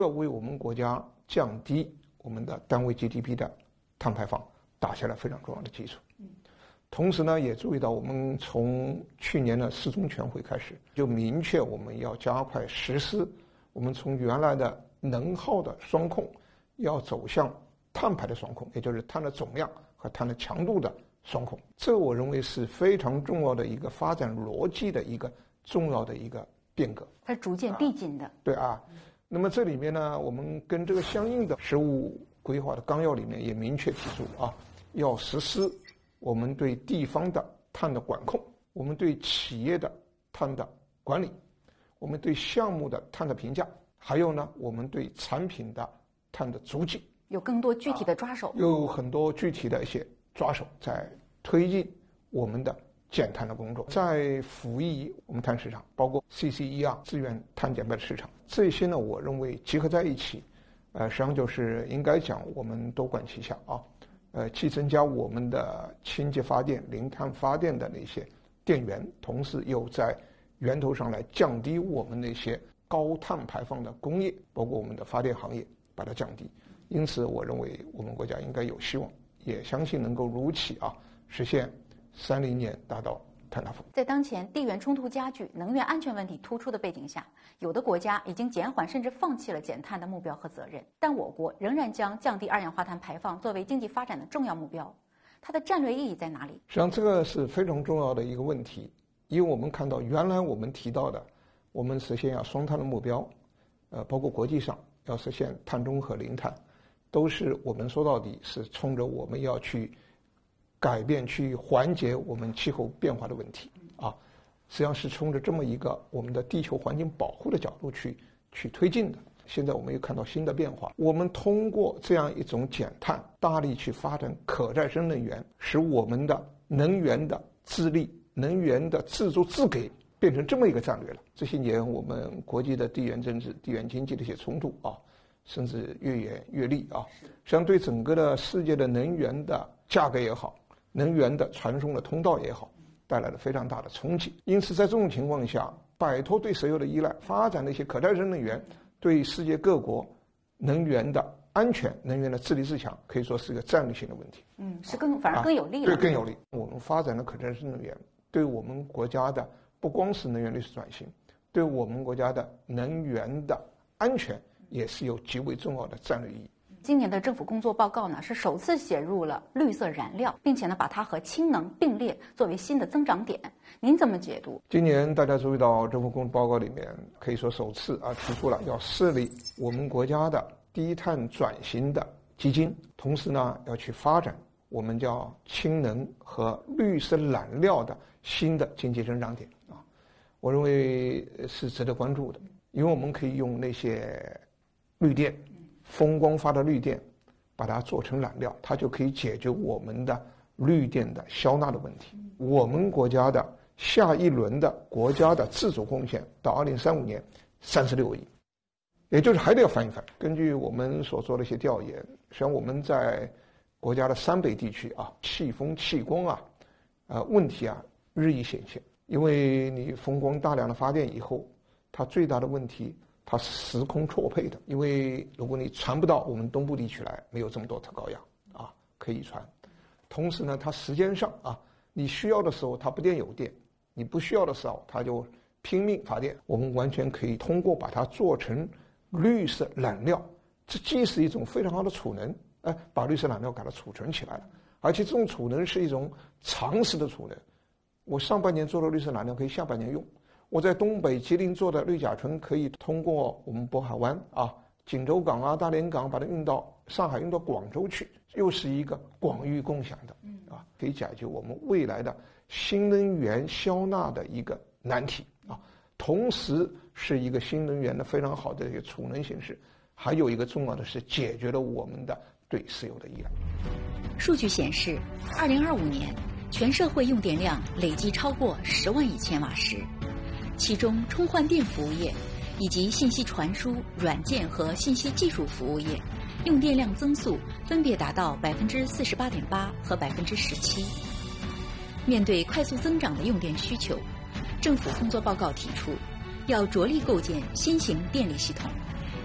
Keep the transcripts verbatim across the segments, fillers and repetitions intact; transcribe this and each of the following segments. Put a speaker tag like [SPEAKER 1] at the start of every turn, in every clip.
[SPEAKER 1] 要为我们国家降低我们的单位 G D P 的碳排放打下了非常重要的基础。同时呢，也注意到我们从去年的四中全会开始，就明确我们要加快实施我们从原来的能耗的双控，要走向碳排的双控，也就是碳的总量和碳的强度的双控。这我认为是非常重要的一个发展逻辑的一个重要的一个变革，
[SPEAKER 2] 它逐渐递进的。
[SPEAKER 1] 啊对啊，那么这里面呢，我们跟这个相应的十五规划的纲要里面也明确提出啊，要实施我们对地方的碳的管控，我们对企业的碳的管理，我们对项目的碳的评价，还有呢，我们对产品的碳的足迹，
[SPEAKER 2] 有更多具体的抓手，
[SPEAKER 1] 啊、有很多具体的一些抓手在推进我们的减碳的工作，在辅以我们碳市场，包括 C C E R 资源碳减排的市场，这些呢，我认为集合在一起，呃，实际上就是应该讲我们多管齐下啊。呃，既增加我们的清洁发电、零碳发电的那些电源，同时又在源头上来降低我们那些高碳排放的工业，包括我们的发电行业，把它降低。因此，我认为我们国家应该有希望，也相信能够如期啊实现三零年达到碳达峰。
[SPEAKER 2] 在当前地缘冲突加剧、能源安全问题突出的背景下，有的国家已经减缓甚至放弃了减碳的目标和责任，但我国仍然将降低二氧化碳排放作为经济发展的重要目标。它的战略意义在哪里？
[SPEAKER 1] 实际上，这个是非常重要的一个问题，因为我们看到原来我们提到的，我们实现要双碳的目标，呃，包括国际上要实现碳中和、零碳，都是我们说到底是冲着我们要去改变、去缓解我们气候变化的问题啊，实际上是冲着这么一个我们的地球环境保护的角度去去推进的。现在我们又看到新的变化，我们通过这样一种减碳，大力去发展可再生能源，使我们的能源的自立、能源的自足自给变成这么一个战略了。这些年我们国际的地缘政治、地缘经济的一些冲突啊，甚至越演越烈啊，相对整个的世界的能源的价格也好，能源的传送的通道也好，带来了非常大的冲击。因此在这种情况下，摆脱对石油的依赖，发展的一些可再生能源，对世界各国能源的安全、能源的自立自强，可以说是一个战略性的问题。
[SPEAKER 2] 嗯，是更反而更有利了。
[SPEAKER 1] 对，更有利。我们发展的可再生能源，对我们国家的不光是能源绿色转型，对我们国家的能源的安全也是有极为重要的战略意义。
[SPEAKER 2] 今年的政府工作报告呢，是首次写入了绿色燃料，并且呢，把它和氢能并列作为新的增长点。您怎么解读？
[SPEAKER 1] 今年大家注意到政府工作报告里面，可以说首次啊提出了要设立我们国家的低碳转型的基金，同时呢要去发展我们叫氢能和绿色燃料的新的经济增长点啊，我认为是值得关注的，因为我们可以用那些绿电。风光发的绿电，把它做成燃料，它就可以解决我们的绿电的消纳的问题。我们国家的下一轮的国家的自主贡献到二零三五年三十六亿，也就是还得要翻一翻。根据我们所做的一些调研，实际上我们在国家的山北地区啊，气风气光啊，呃问题啊日益显现。因为你风光大量的发电以后，它最大的问题。它是时空错配的，因为如果你传不到我们东部地区来，没有这么多特高压啊可以传。同时呢，它时间上啊，你需要的时候它不电有电，你不需要的时候它就拼命发电。我们完全可以通过把它做成绿色燃料，这既是一种非常好的储能，哎，把绿色燃料给它储存起来了，而且这种储能是一种长时的储能。我上半年做的绿色燃料可以下半年用。我在东北吉林做的氯甲醇可以通过我们渤海湾啊、锦州港啊、大连港把它运到上海、运到广州去，又是一个广域共享的啊，可以解决我们未来的新能源消纳的一个难题啊。同时是一个新能源的非常好的一个储能形式，还有一个重要的是解决了我们的对石油的依赖。
[SPEAKER 3] 数据显示，二零二五年全社会用电量累计超过十万亿千瓦时。其中，充换电服务业以及信息传输、软件和信息技术服务业用电量增速分别达到百分之四十八点八和百分之十七。面对快速增长的用电需求，政府工作报告提出，要着力构建新型电力系统，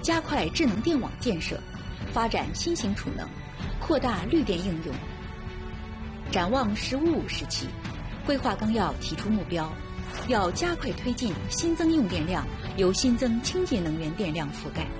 [SPEAKER 3] 加快智能电网建设，发展新型储能，扩大绿电应用。展望“十五五”时期，规划纲要提出目标，要加快推进新增用电量由新增清洁能源电量覆盖。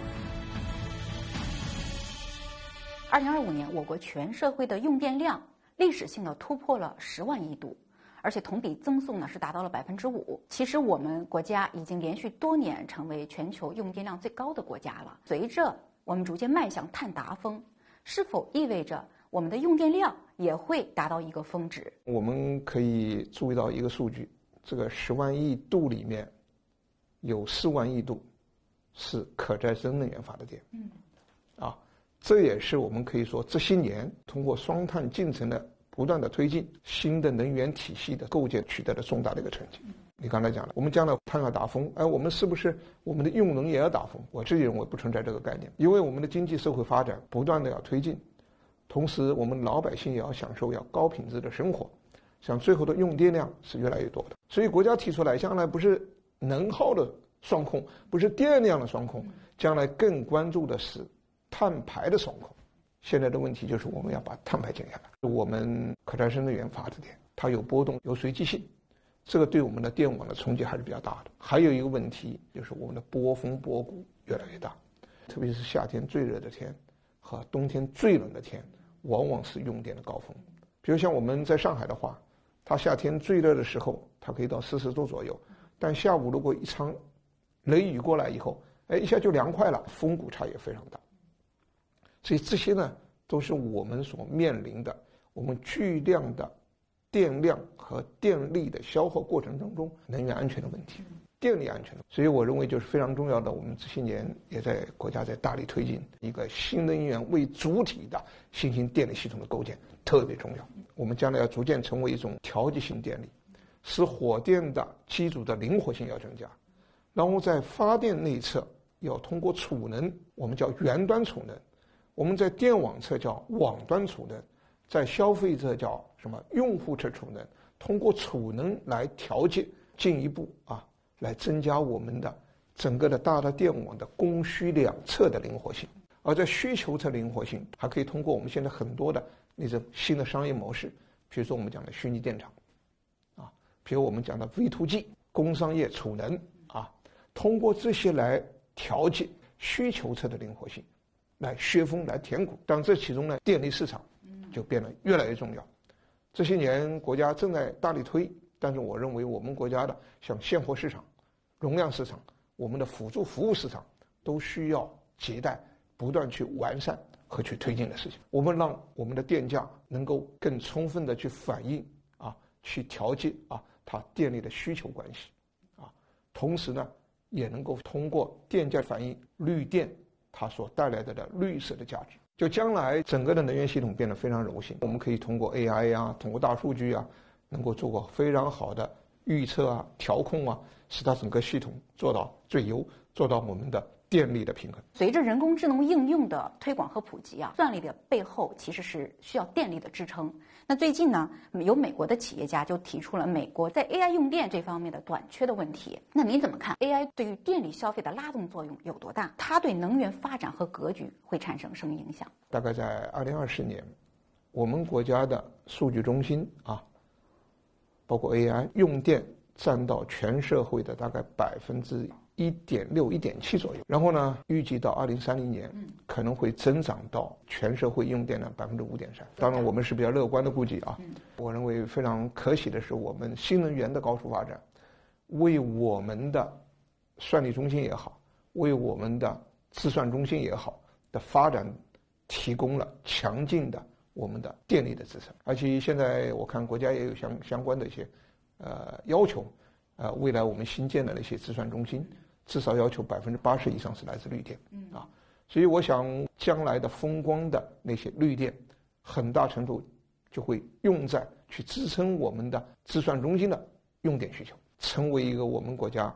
[SPEAKER 2] 二零二五年，我国全社会的用电量历史性的突破了十万亿度，而且同比增速呢是达到了百分之五。其实我们国家已经连续多年成为全球用电量最高的国家了。随着我们逐渐迈向碳达峰，是否意味着我们的用电量也会达到一个峰值？
[SPEAKER 1] 我们可以注意到一个数据，这个十万亿度里面有四万亿度是可再生能源发的电。嗯，啊，这也是我们可以说这些年通过双碳进程的不断的推进，新的能源体系的构建取得了重大的一个成绩。你刚才讲了，我们将来碳要达峰，哎，我们是不是我们的用能也要达峰？我自己认为不存在这个概念，因为我们的经济社会发展不断的要推进，同时我们老百姓也要享受要高品质的生活，像最后的用电量是越来越多的。所以国家提出来，将来不是能耗的双控，不是电量的双控，将来更关注的是碳排的双控。现在的问题就是我们要把碳排减下来。我们可再生能源发的电，它有波动，有随机性，这个对我们的电网的冲击还是比较大的。还有一个问题就是我们的波峰波谷越来越大，特别是夏天最热的天和冬天最冷的天，往往是用电的高峰。比如像我们在上海的话，它夏天最热的时候，它可以到四十度左右，但下午如果一场雷雨过来以后，哎，一下就凉快了，峰谷差也非常大。所以这些呢，都是我们所面临的我们巨量的电量和电力的消耗过程当中能源安全的问题，电力安全的。所以我认为就是非常重要的，我们这些年也在国家在大力推进一个新能源为主体的新型电力系统的构建，特别重要。我们将来要逐渐成为一种调节性电力，使火电的机组的灵活性要增加，然后在发电内侧要通过储能，我们叫源端储能，我们在电网侧叫网端储能，在消费者叫什么用户侧储能，通过储能来调节，进一步啊来增加我们的整个的大的电网的供需两侧的灵活性。而在需求侧灵活性，还可以通过我们现在很多的那种新的商业模式，比如说我们讲的虚拟电厂，啊，比如我们讲的 V to G 工商业储能啊，通过这些来调节需求侧的灵活性，来削峰来填谷。当这其中呢，电力市场就变得越来越重要。这些年国家正在大力推，但是我认为我们国家的像现货市场、容量市场、我们的辅助服务市场都需要亟待不断去完善和去推进的事情。我们让我们的电价能够更充分的去反映啊，去调节啊它电力的需求关系啊，同时呢，也能够通过电价反映绿电它所带来的的绿色的价值。就将来整个的能源系统变得非常柔性，我们可以通过 A I 啊，通过大数据啊，能够做过非常好的预测啊、调控啊，使它整个系统做到最优，做到我们的电力的平衡。
[SPEAKER 2] 随着人工智能应用的推广和普及啊，算力的背后其实是需要电力的支撑。那最近呢，有美国的企业家就提出了美国在 A I 用电这方面的短缺的问题。那您怎么看 A I 对于电力消费的拉动作用有多大？它对能源发展和格局会产生什么影响？
[SPEAKER 1] 大概在二零二四年，我们国家的数据中心啊，包括 A I 用电占到全社会的大概百分之一点六、一点七左右。然后呢，预计到二零三零年可能会增长到全社会用电量百分之五点三。当然，我们是比较乐观的估计啊。我认为非常可喜的是，我们新能源的高速发展，为我们的算力中心也好，为我们的计算中心也好的发展提供了强劲的我们的电力的支撑。而且现在我看国家也有相相关的一些呃要求，呃，未来我们新建的那些计算中心，至少要求百分之八十以上是来自绿电，啊，所以我想将来的风光的那些绿电，很大程度就会用在去支撑我们的计算中心的用电需求，成为一个我们国家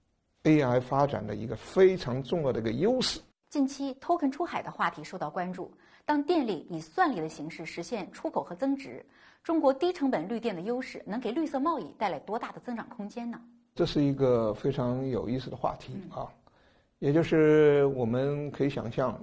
[SPEAKER 1] A I 发展的一个非常重要的一个优势。
[SPEAKER 2] 近期 token 出海的话题受到关注，当电力以算力的形式实现出口和增值，中国低成本绿电的优势能给绿色贸易带来多大的增长空间呢？
[SPEAKER 1] 这是一个非常有意思的话题啊， 也就是我们可以想象，